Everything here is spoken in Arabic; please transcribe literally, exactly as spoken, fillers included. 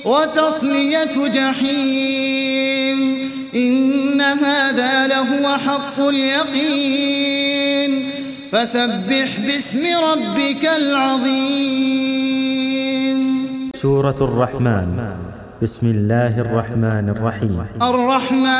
وتصلية جحيم إن هذا لهو حق اليقين فسبح باسم ربك العظيم. سورة الرحمن. بسم الله الرحمن الرحيم. الرحمن